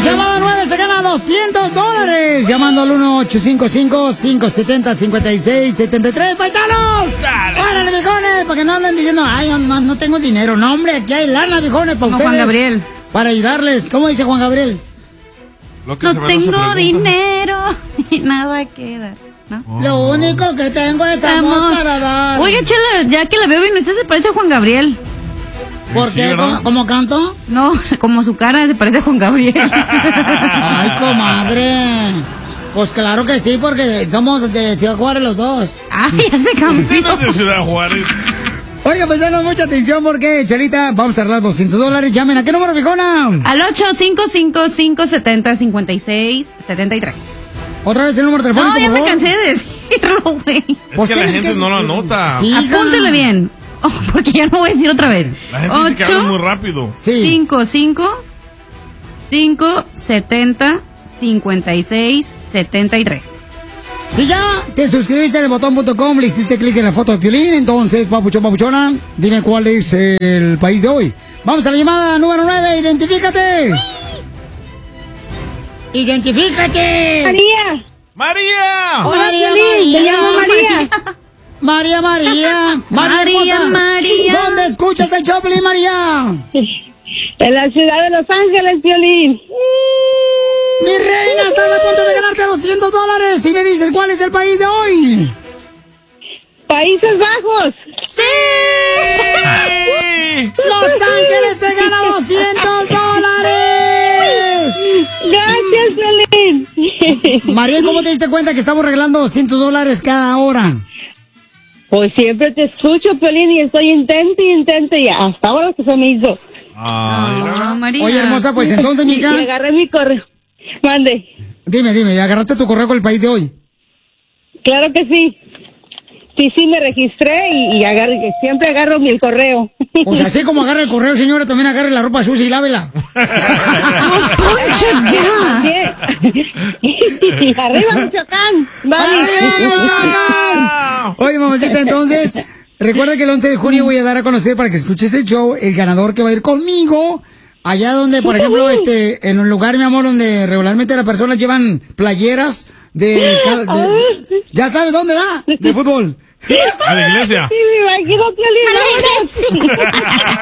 Llamada 9 se gana $200. Llamando al 1-855-570-5673. ¡Paisanos! ¡Órale, viejones! Para que no anden diciendo, ay, no tengo dinero. No, hombre, aquí hay lana, viejones, para ustedes. Juan Gabriel. Para ayudarles. ¿Cómo dice Juan Gabriel? No tengo dinero y nada queda. ¿No? Lo único que tengo es amor para dar. Oiga, Chela, ya que la veo bien, usted se parece a Juan Gabriel. ¿Por qué? ¿Cómo canto? No, como su cara se parece a Juan Gabriel. Ay, comadre. Pues claro que sí, porque somos de Ciudad Juárez los dos. Ay, ya se cambió. Usted no es de Ciudad Juárez. Oiga, pues danos mucha atención porque, Chelita, vamos a arreglar $200. Llamen. ¿A qué número, viejona? Al 855-570-5673. Otra vez el número telefónico, No, ya por me favor. cansé de decirlo, güey. Es que la gente no lo anota. Sí, apúntele bien. Oh, porque ya no voy a decir otra vez. La gente dice que habla muy rápido. 570-5673. Si ya te suscribiste en el botón.com, le hiciste clic en la foto de Piolín, entonces, papuchona, dime cuál es el país de hoy. Vamos a la llamada número 9, identifícate. ¡Identifícate! ¡María! Hola, María. María, hermosa. ¿Dónde escuchas el Choplin, María? En la ciudad de Los Ángeles, Piolín. Mi reina, estás a punto de ganarte $200. Y me dices, ¿cuál es el país de hoy? Países Bajos. ¡Sí! ¡Los Ángeles se gana $200! Gracias, Piolín. María, ¿cómo te diste cuenta que estamos regalando $200 cada hora? Pues siempre te escucho, Piolín, y estoy intente y hasta ahora que se me hizo. María. Oye, hermosa, pues entonces, Y mija. agarré mi correo. Mande. Dime, ¿agarraste tu correo con el país de hoy? Claro que sí. Sí, me registré y siempre agarro el correo. O sea, así como agarra el correo, señora, también agarre la ropa sucia y lávela. ¡Poncho, ya! ¡Arriba, Michoacán! ¡Arriba! Oye, mamacita, entonces, recuerda que el 11 de junio voy a dar a conocer para que escuches el show, el ganador que va a ir conmigo. Allá donde, por ejemplo, en un lugar, mi amor, donde regularmente las personas llevan playeras ¿ya sabes dónde da? De fútbol. A la iglesia. Sí, me imagino, Piolín.